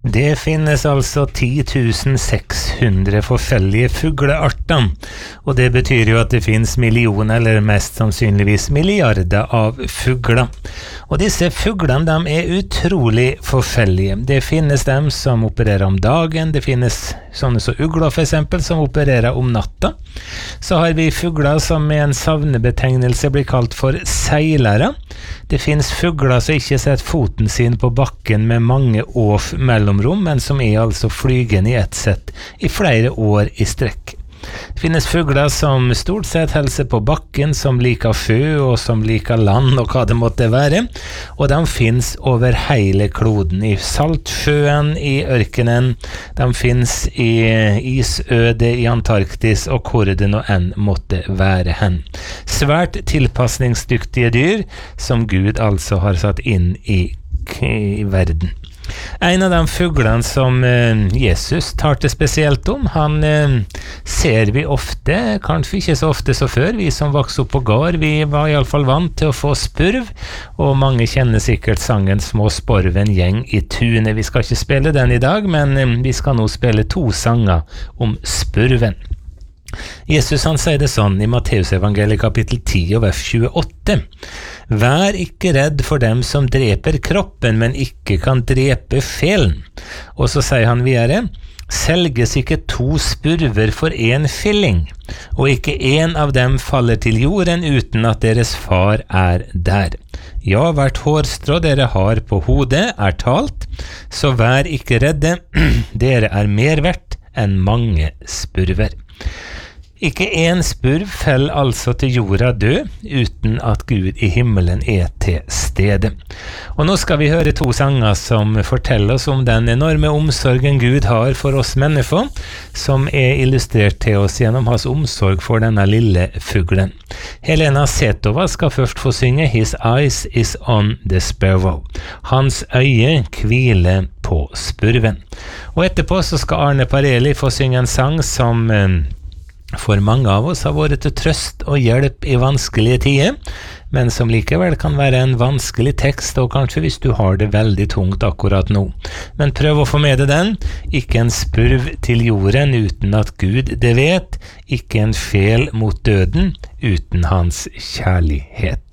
Det finnes altså 10.600 forskjellige fuglearter, og det betyr jo at det finnes millioner eller mest sannsynligvis milliarder av fugler. Og disse fuglene de er utrolig forskjellige. Det finnes dem som opererer om dagen, det finnes sånne som ugler for eksempel, som opererer om natta. Så har vi fugler som med en savnebetegnelse blir kalt for seilere. Det finnes fugler som ikke setter foten sin på bakken med mange års mellomrom, men som er altså flygende i ett sett i flere år i strekk. Det finnes fugler som stort sett helser på bakken, som liker sjø og som liker land og hva det måtte være, og de finnes over hele kloden, i saltsjøen, i ørkenen, de finnes i isøde i Antarktis og hvor det nå enn måtte være hen. Svært tilpasningsdyktige dyr som Gud altså har satt inn i verden. En av de fuglene som Jesus tar til spesielt om, han ser vi ofte, kanskje ikke så ofte så før. Vi som vokste opp på gård, vi var i alle fall vant til å få spurv, og mange kjenner sikkert sangen Små sporven gjeng i tunet. Vi skal ikke spille den i dag, men vi skal nå spille 2 sanger om spurven. Jesus han sier det sånn i Matteusevangeliet kapittel 10 og vers 28. Vær ikke redd for dem som dreper kroppen, men ikke kan drepe sjelen. Og så sier han videre, selges ikke 2 spurver for 1 skilling, og ikke 1 av dem faller til jorden uten at deres far er der. Ja, hvert hårstrå dere har på hodet er talt, så vær ikke redde, dere er mer verdt enn mange spurver. Ikke 1 spurv faller altså til jorda død, uten at Gud i himmelen er til stede. Og nå skal vi høre 2 sanger som forteller oss om den enorme omsorgen Gud har for oss mennesker, som er illustrert til oss gjennom hans omsorg for denne lille fuglen. Helena Setova skal først få synge His eyes is on the sparrow. Hans øye hviler på spurven. Og etterpå så skal Arne Pareli få synge en sang som for mange av oss har vært til trøst og hjelp i vanskelige tider, men som likevel kan være en vanskelig tekst, og kanskje hvis du har det veldig tungt akkurat nå. Men prøv å få med deg den. Ikke en spurv til jorden uten at Gud det vet, ikke en sjel mot døden uten hans kjærlighet.